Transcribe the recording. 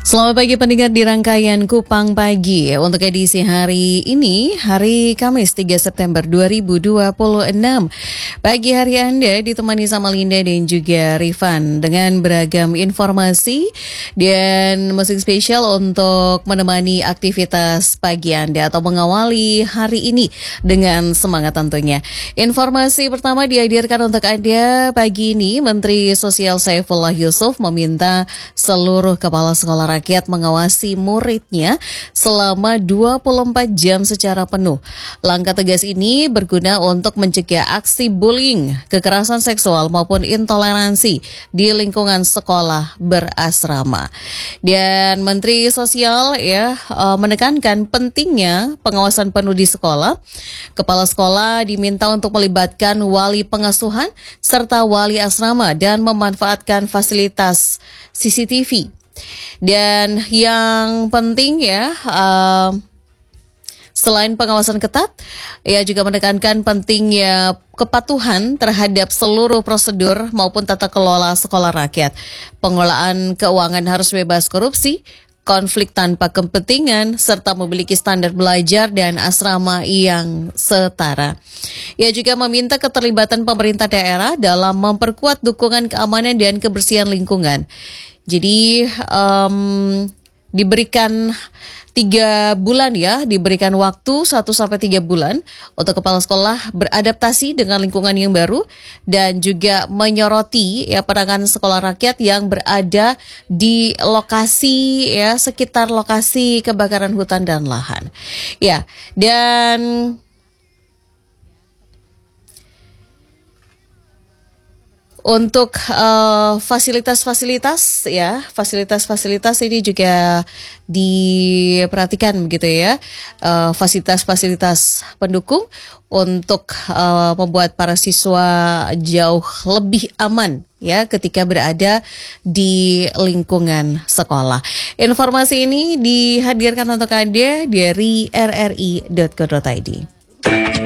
Selamat pagi pendengar di rangkaian Kupang Pagi. Untuk edisi hari ini, hari Kamis 3 September 2026. Pagi hari Anda ditemani sama Linda dan juga Rifan dengan beragam informasi dan musik spesial untuk menemani aktivitas pagi Anda atau mengawali hari ini dengan semangat tentunya. Informasi pertama dihadirkan untuk Anda pagi ini. Menteri Sosial Saifullah Yusuf meminta seluruh kepala sekolah rakyat mengawasi muridnya selama 24 jam secara penuh. Langkah tegas ini berguna untuk mencegah aksi bullying, kekerasan seksual maupun intoleransi di lingkungan sekolah berasrama. Dan Menteri Sosial menekankan pentingnya pengawasan penuh di sekolah. Kepala sekolah diminta untuk melibatkan wali pengasuhan serta wali asrama dan memanfaatkan fasilitas CCTV. Dan yang penting selain pengawasan ketat, ia juga menekankan pentingnya kepatuhan terhadap seluruh prosedur maupun tata kelola sekolah rakyat. Pengelolaan keuangan harus bebas korupsi, konflik tanpa kepentingan, serta memiliki standar belajar dan asrama yang setara. Ia juga meminta keterlibatan pemerintah daerah dalam memperkuat dukungan keamanan dan kebersihan lingkungan. Jadi diberikan 3 bulan diberikan waktu 1-3 bulan untuk kepala sekolah beradaptasi dengan lingkungan yang baru dan juga menyoroti penanganan sekolah rakyat yang berada di lokasi sekitar lokasi kebakaran hutan dan lahan. Dan untuk fasilitas ini juga diperhatikan begitu ya. Fasilitas pendukung untuk membuat para siswa jauh lebih aman ketika berada di lingkungan sekolah. Informasi ini dihadirkan untuk Anda dari rri.co.id.